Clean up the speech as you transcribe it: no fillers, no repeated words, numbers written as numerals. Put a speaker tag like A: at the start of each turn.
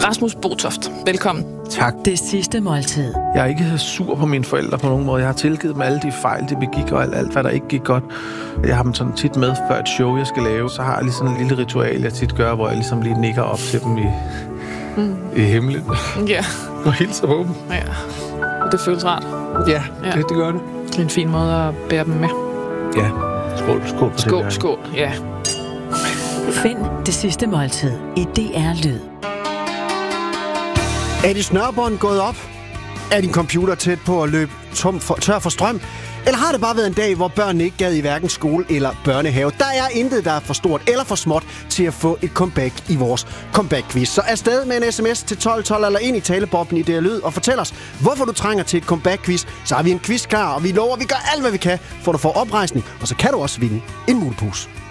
A: Rasmus Botoft, velkommen.
B: Tak.
C: Det sidste måltid.
B: Jeg er ikke sur på mine forældre på nogen måde. Jeg har tilgivet dem alle de fejl, de begik, og alt hvad der ikke gik godt. Jeg har dem sådan tit med før et show, jeg skal lave. Så har jeg lige sådan en lille ritual, jeg tit gør, hvor jeg ligesom lige nikker op til dem i himlen.
A: Ja.
B: Og hilser på dem.
A: Ja. Det føles rart.
B: Ja, det gør det.
A: Det er en fin måde at bære dem med.
B: Ja. Skål på det.
A: Skål, ja.
C: Find det sidste måltid i DR Lyd.
D: Er dit snørbånd gået op? Er din computer tæt på at løbe tør for strøm? Eller har det bare været en dag, hvor børnene ikke gad i hverken skole eller børnehave? Der er intet, der er for stort eller for småt til at få et comeback i vores comeback-quiz. Så afsted med en sms til 1212 eller ind i talebobben i DR Lyd og fortæl os, hvorfor du trænger til et comeback-quiz. Så har vi en quiz klar, og vi lover, at vi gør alt, hvad vi kan, for at du får oprejsning. Og så kan du også vinde en mulepose.